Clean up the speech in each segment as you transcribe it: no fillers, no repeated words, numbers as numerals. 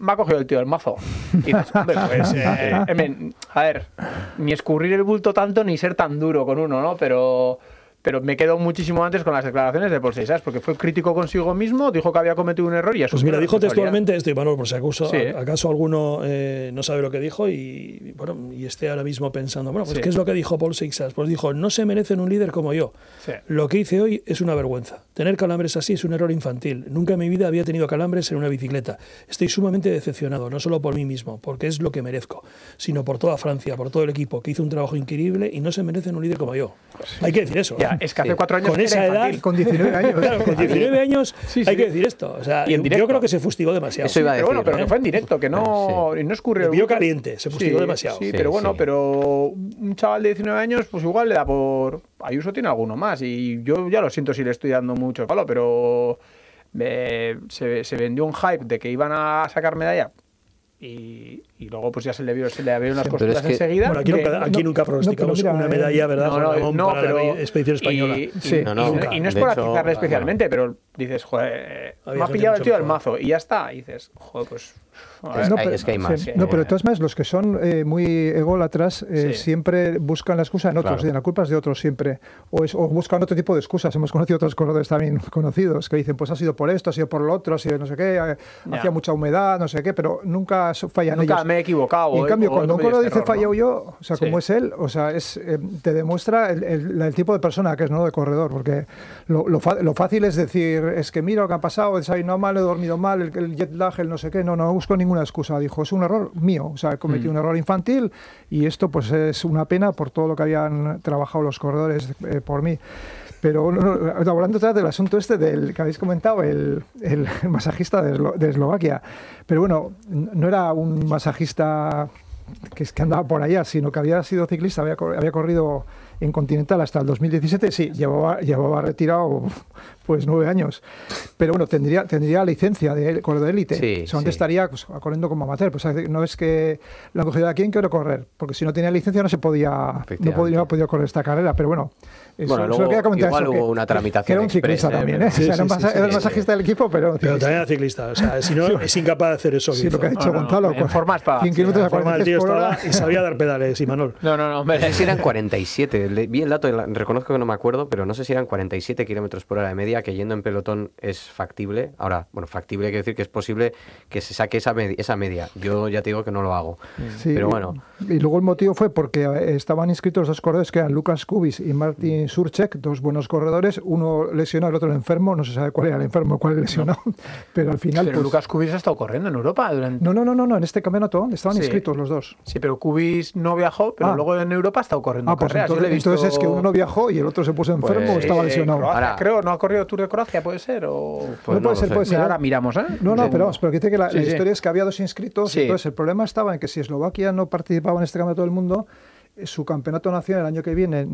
me ha cogido el tío del mazo. Y dices, hombre, pues, a ver, ni escurrir el bulto tanto ni ser tan duro con uno, ¿no? Pero me quedo muchísimo antes con las declaraciones de Paul Seixas, porque fue crítico consigo mismo, dijo que había cometido un error y pues mira, dijo textualmente esto, y Manuel, por si acaso alguno no sabe lo que dijo y bueno, y esté ahora mismo pensando, bueno, pues ¿qué es lo que dijo Paul Seixas? Pues dijo, no se merecen un líder como yo. Sí. Lo que hice hoy es una vergüenza. Tener calambres así es un error infantil. Nunca en mi vida había tenido calambres en una bicicleta. Estoy sumamente decepcionado, no solo por mí mismo, porque es lo que merezco, sino por toda Francia, por todo el equipo, que hizo un trabajo increíble y no se merecen un líder como yo. Sí. Hay que decir eso. Ya, es que hace 4 años con esa edad, con 19 años. Claro, con 19 años hay que decir esto. O sea, yo creo que se fustigó demasiado. Eso iba a decir, pero bueno, pero que fue en directo, que no escurrió. Vio caliente, se fustigó demasiado. Sí, pero bueno, pero un chaval de 19 años, pues igual le da por... Ayuso tiene alguno más y yo ya lo siento si le estoy dando mucho palo, pero se vendió un hype de que iban a sacar medalla. Y luego pues ya se le vieron unas costuras enseguida. Bueno, aquí nunca pronosticamos una medalla, ¿verdad? Para la expedición española. Y no es por atizarle especialmente, pero dices, joder, me ha pillado el tío del mazo y ya está. Y dices, joder, pues... Es que hay más. Sí. No, pero de todas maneras, los que son muy ególatras siempre buscan la excusa en otros, y la culpa es de otros siempre. O buscan otro tipo de excusas. Hemos conocido otros corredores también conocidos que dicen, pues ha sido por esto, ha sido por lo otro, ha sido no sé qué, hacía mucha humedad, no sé qué, pero nunca fallan ellos. Nunca me he equivocado. Y en cambio, cuando un corredor dice fallado yo, o sea, como es él, o sea, te demuestra el tipo de persona que es, ¿no? De corredor, porque lo fácil es decir, es que mira lo que ha pasado, he desayunado mal, he dormido mal, el jet lag, el no sé qué, no busco ninguna excusa, dijo, es un error mío, o sea, he cometido un error infantil y esto pues es una pena por todo lo que habían trabajado los corredores por mí. Pero hablando otra vez del asunto del que habéis comentado, el masajista de Eslovaquia, pero bueno, no era un masajista que andaba por allá, sino que había sido ciclista, había corrido en Continental hasta el 2017, sí, llevaba retirado pues 9 años, pero bueno, tendría licencia de corredor de élite, antes estaría pues, corriendo como amateur, pues no es que lo han cogido de aquí en quiero correr, porque si no tenía licencia no podía correr esta carrera, pero bueno, luego igual hubo una tramitación que era un ciclista también, ¿eh? Era el masajista del equipo, pero también era ciclista, o sea, si no es incapaz de hacer eso. Sí, lo que ha hecho Gonzalo, en forma espada. 100 kilómetros a 43 por hora. Y sabía dar pedales, y Manol. No sé si eran 47, vi el dato, reconozco que no me acuerdo, pero no sé si eran 47 kilómetros por hora de media, que yendo en pelotón es factible. Ahora, bueno, factible quiere decir que es posible que se saque esa media. Yo ya te digo que no lo hago. Sí, pero bueno. Y luego el motivo fue porque estaban inscritos 2 corredores que eran Lukas Kubis y Martin Surček, 2 buenos corredores, uno lesionado, el otro enfermo, no se sabe cuál era el enfermo, cuál lesionado, pero al final... Pero pues, Lukas Kubis ha estado corriendo en Europa durante... No, en este campeonato estaban inscritos los 2. Sí, pero Kubis no viajó, pero luego en Europa ha estado corriendo carreras. Entonces es que uno no viajó y el otro se puso enfermo o estaba lesionado. Ahora, creo, ¿no ha corrido Tour de Croacia? ¿Puede ser? Pues no puede ser. Ahora miramos, ¿eh? No, pero que dice que la historia es que había 2 inscritos, entonces el problema estaba en que si Eslovaquia no participaba en este campeonato del mundo, su campeonato nacional el año que viene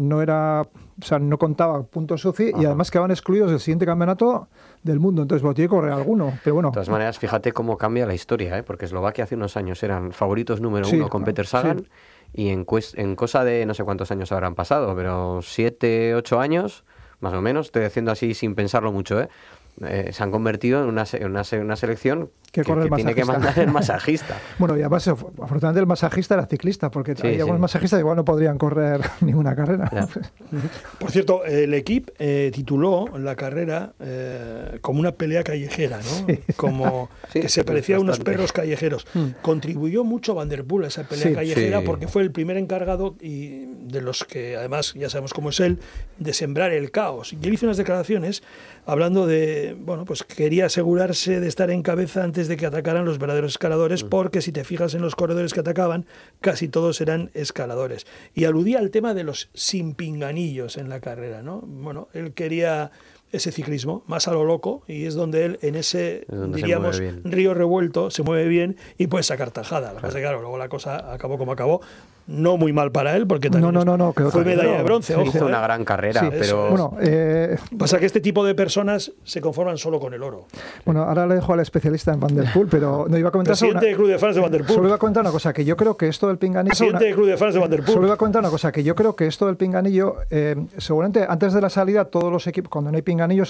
no contaba puntos UCI y además quedaban excluidos del siguiente campeonato del mundo, entonces tiene que correr alguno, pero bueno. De todas maneras, fíjate cómo cambia la historia, porque Eslovaquia hace unos años eran favoritos número 1 con Peter Sagan y en cosa de no sé cuántos años habrán pasado, pero 7, 8 años, más o menos, estoy diciendo así sin pensarlo mucho, se han convertido en una selección que tiene que mandar el masajista. Bueno, y además, afortunadamente el masajista era ciclista, porque hay algunos masajistas igual no podrían correr ninguna carrera. Por cierto, el equipo tituló la carrera como una pelea callejera, ¿no? Como que se parecía a unos perros callejeros. Contribuyó mucho Van der Poel a esa pelea callejera porque fue el primer encargado y de los que, además, ya sabemos cómo es él, de sembrar el caos. Y él hizo unas declaraciones hablando de, bueno, pues quería asegurarse de estar en cabeza antes de que atacaran los verdaderos escaladores, porque si te fijas en los corredores que atacaban, casi todos eran escaladores. Y aludía al tema de los sin pinganillos en la carrera, ¿no? Bueno, él quería ese ciclismo más a lo loco y es donde él en ese, diríamos, río revuelto se mueve bien y puede sacar tajada. Lo que pasa es que, claro, luego la cosa acabó como acabó. No muy mal para él, porque también fue medalla de bronce. Hizo una gran carrera, pero... Bueno, pasa que este tipo de personas se conforman solo con el oro. Bueno, ahora le dejo al especialista en Van der Poel, pero no iba a comentar... Presidente del Club de Fans de Van der Poel. Solo iba a comentar una cosa, que yo creo que esto del pinganillo... Presidente del Club de Fans de Van der Poel. Solo iba a comentar una cosa, que yo creo que esto del pinganillo, seguramente antes de la salida, todos los equipos, cuando no hay pinganillos,